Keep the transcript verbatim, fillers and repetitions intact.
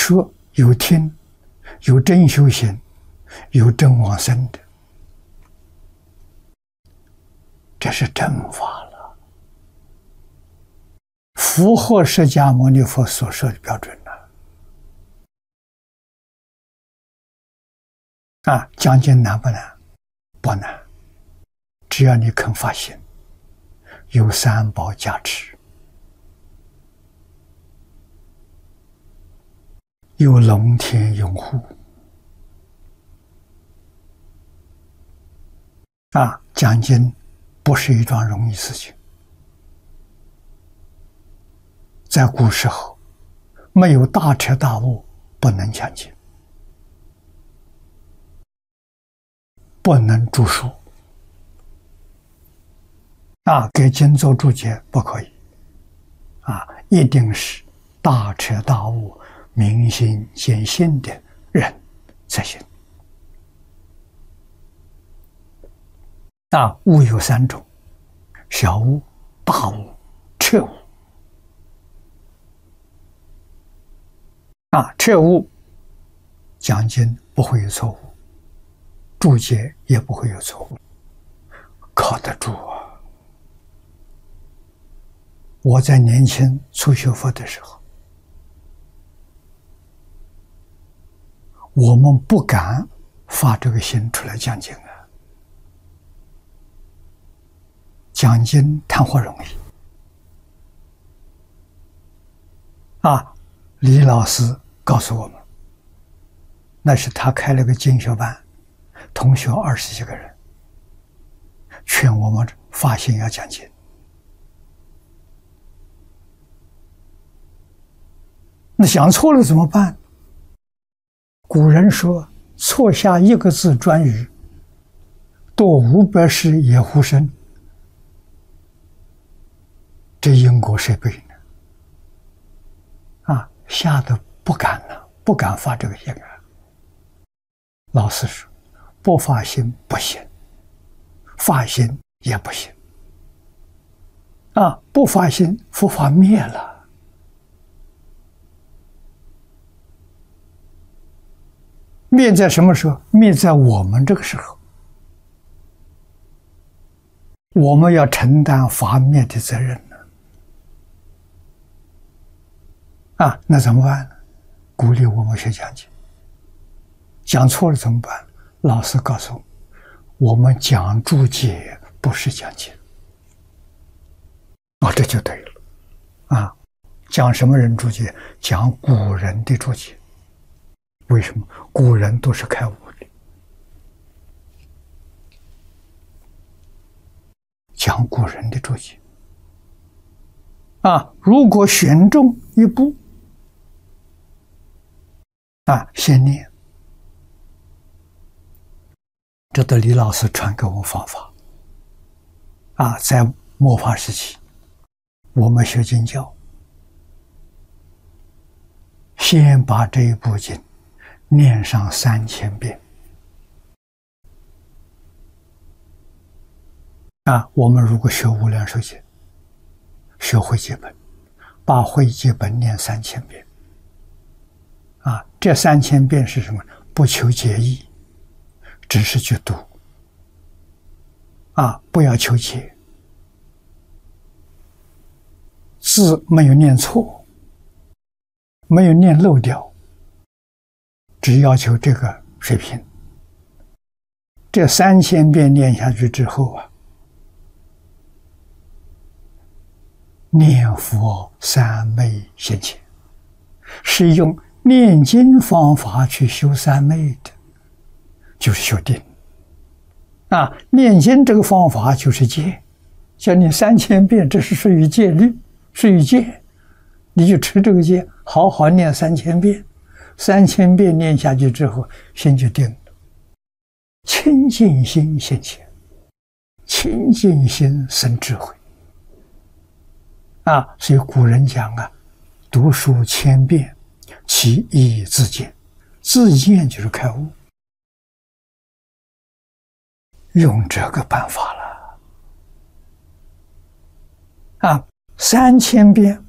说有听，有真修行，有真往生的，这是正法了，符合释迦牟尼佛所说的标准了。啊，讲经难不难？不难，只要你肯发心，有三宝加持，有龙天拥护。啊，讲经不是一桩容易事情。在古时候，没有大彻大悟，不能讲经，不能著书。啊，给经做注解不可以。啊，一定是大彻大悟、明心见性的人才行。啊，悟有三种：小悟、大悟、彻悟。啊，彻悟讲经不会有错误，注解也不会有错误，靠得住啊！我在年轻初学佛的时候，我们不敢发这个心出来讲经啊。讲经谈何容易啊！李老师告诉我们，那是他开了个进修班，同学二十几个人，劝我们发心要讲经。那讲错了怎么办？古人说：“错下一个字专语，多五百世也无声。”这因果谁背呢？啊，吓得不敢了，不敢发这个心啊。老师说，不发心不行，发心也不行。啊，不发心，佛法灭了。灭在什么时候？灭在我们这个时候，我们要承担法灭的责任。啊，那怎么办呢？鼓励我们学讲经，讲错了怎么办？老师告诉我，我们讲注解不是讲经。哦，这就对了。啊，讲什么人注解？讲古人的注解。为什么？古人都是开悟的。讲古人的注解。啊，如果选中一部，啊，先念，这都李老师传给我们方法。啊，在末法时期，我们学经教，先把这一部经念上三千遍。啊，我们如果学无量寿经，学会记本，把会记本念三千遍。啊，这三千遍是什么？不求解义，只是去读。啊，不要求解，字没有念错，没有念漏掉，只要求这个水平。这三千遍念下去之后啊，念佛三昧现前，是用念经方法去修三昧的，就是修定。啊，念经这个方法就是戒，叫你三千遍，这是属于戒律，属于戒，你就持这个戒，好好念三千遍，三千遍念下去之后，心就定了。清净心现前，清净心生智慧。啊，所以古人讲啊，读书千遍，其义自见。自见就是开悟。用这个办法了。啊，三千遍